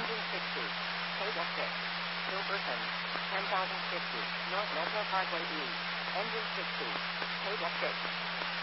Engine 60. Code exit. Hilversum. 10,050. North Metro Parkway East. Engine 60. Code exit.